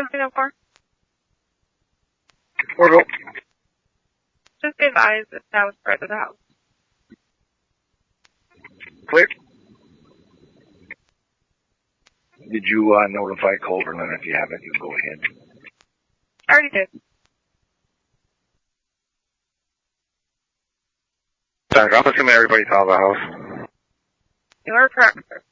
4. Orville. Just be advised that now is part of the house. Clear. Did you notify Culverlin? If you haven't, you go ahead. I already did. I'm assuming everybody's out of the house. You are correct, sir.